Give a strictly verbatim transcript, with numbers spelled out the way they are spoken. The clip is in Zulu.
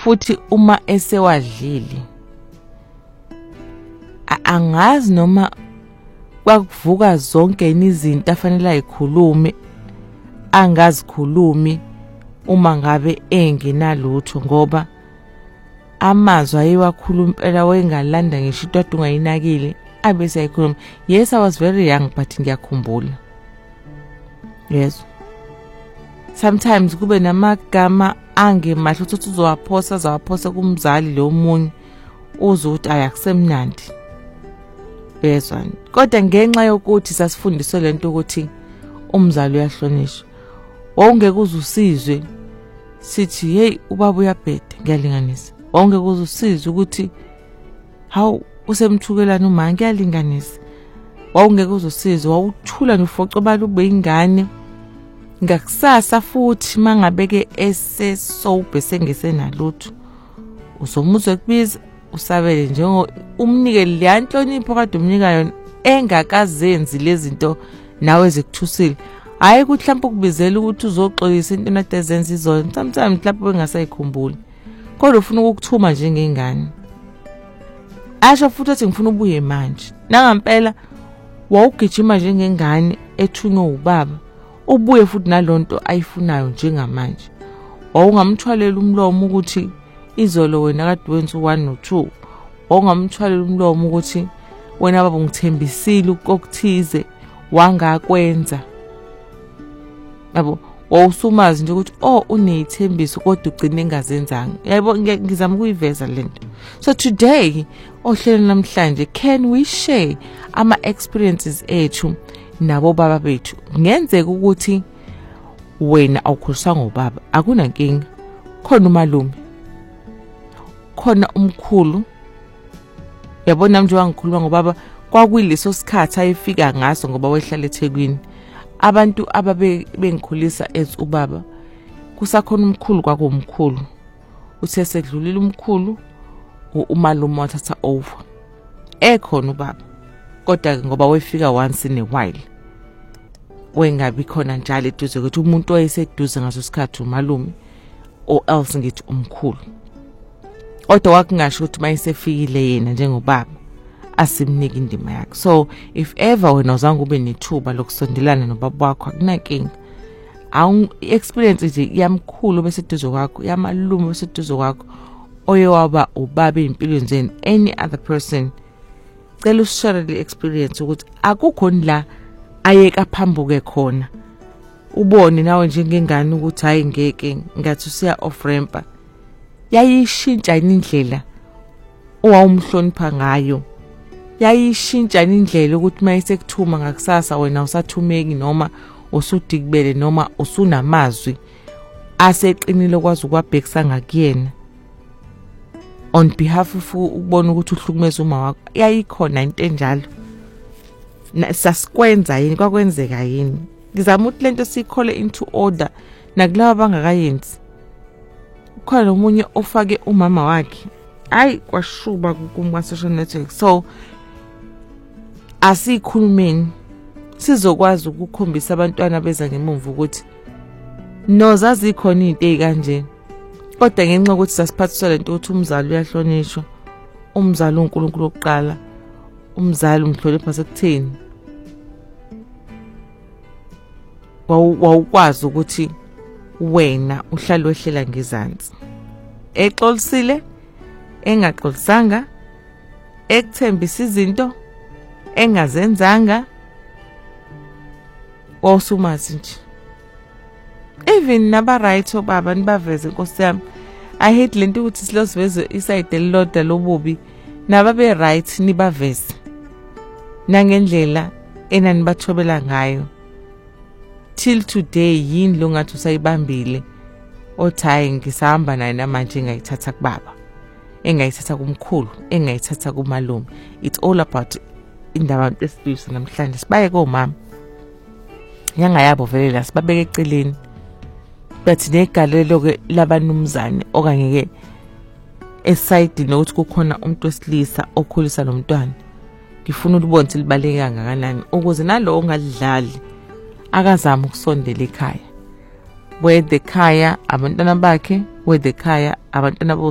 futhi uma esewadlile angazi noma kwakuvuka zonke izinto afanele ayikhulume angazikhulumi uma ngabe engenalutho, ngoba amazwi ayewakhuluma impela wengalanda ngisho into ungayinakile abese ayikhuluma. Yes, I was very young but ngiyakhumbula. Yes, sometimes kube namagama angemahle uthi uzowaphosa zawaphosa kumzali lo munye uzuthi ayakusemnandi. Yezwa, kodwa ngenxa yokuthi sasifundiswe lento ukuthi umzali uyahlonishwa, wawungeke uzusizwe sithi hey ubaba uyabheda ngiyalinganisa, wawungeke uzusizwe ukuthi hawu usemthukelana uma ngiyalinganisa, wawungeke uzusizwe wawuthula nofoco balo ube ingane ngakusasa futhi mangabeke esesobe sengesenalutho uzomuzwe kubiza usabele njengo umnike le nhlonipho kade umnika yona engakazenzi lezi zinto nawe ezikuthusile. Hayi ukuthi mhlawumbe ukubizela ukuthi uzoxolisa into natezenza izona, sometimes mhlawumbe wengasayikhumbuli kodwa ufuna ukukuthuma njengengane. Asho futhi ukuthi ngifuna ubuye manje nangampela wawugijima njengengane ethunywa ubaba, ubuye futhi nalonto ayifunayo njengamanje. Wawungamthwalela umlomo ukuthi izolo wena kade wenza one no two, wawungamthwalela umlomo ukuthi wena baba ngithembisile ukokuthize wangakwenza. Yabo wawusumazi nje ukuthi oh uneyithembiso kodwa ugcine engazenzanga. Yabo ngizama ukuyiveza lento. So today ohlelo namhlanje can we share ama experiences ethu nabo baba bethu. Ngenzeka ukuthi wena awukhuliswa ngobaba akuna nkinga, khona umalume, khona umkhulu. Yabona manje wangikhuluma ngobaba kwakuyileso sikhathi ayefika ngaso ngoba wehlala eThekwini. Abantu ababe bengikhulisa as ubaba kusakhona umkhulu kwakumkhulu, uthe sedlulile umkhulu umalume wathatha over ekhona ubaba, kodwa ngoba wefika once in a while wengabi khona njalo eduze ukuthi umuntu oyeseduze ngaso sikhathi umalume or else ngithi umkhulu. Kodwa wakungasho ukuthi mayisefikile yena njengobaba asimnike indima yakhe. So if ever wena uzange ube nethuba lokusondelana nobaba wakho akunankinga, awu experience nje yamkhulu beseduze kwakho, yamalume beseduze kwakho oye waba ubaba empilweni zeni any other person, cela ushare le experience ukuthi akukho la ayeka phambuke khona ubone nawe njengengane ukuthi hayi ngeke ngathi usiya off ramp. Yayishintsha indlela owawumhlonipha ngayo, yayishintsha indlela ukuthi mayisekuthuma ngakusasa wena usathumeki noma usudikibele noma usunamazwi aseqinile kwazi ukwabhekisa ngakuyena on behalf of ukubona ukuthi uhlukumeza uma wakho. Yayikhona into enjalo sasikwenza yini, kwakwenzeka yini. Ngizama ukuthi lento sikhole into order nakulabo bangakayenzi. Khona umunye ofake umama wakhe hayi kwashuba kuma social network. So asikhulumeni sizokwazi ukukhombisa abantwana beza ngemuva ukuthi nozazi khona into ezikanje, kodwa ngenxa ukuthi sasiphathiswa lento ukuthi umzali uyahlonishwa, umzali uNkulunkulu oqala, umzali umhlonipha sekutheni. Wawukwazi ukuthi wena uhlala wehlela ngezansi, exolisile engaxolisanga, ekuthembisa izinto engazenzanga, wawusumazi nje. Even naba right obaba nibaveze Nkosi yami. I hate lento ukuthi silosiveze iside elilodwa lobubi, naba be right nibaveze nangendlela enani bathobela ngayo. Till today yini lo ngathi usayibambile othayi ngisahamba naye namanje engayithatha kubaba, engayithatha kumkhulu, engayithatha kumalume. It's all about indaba esibuyisa namhlanje sibaye komama nyanga yabo vele la sibabeke eceleni, but negalelo ke labanumzane okanye ke eside nokuthi kukhona umuntu wesilisa okhulisa nomntwana. Ngifuna ukubona ukuthi libaleke kangakanani ukuze nalo ongadlali akazama ukusondela ekhaya, where the khaya abantwana bakhe, where the khaya abantwana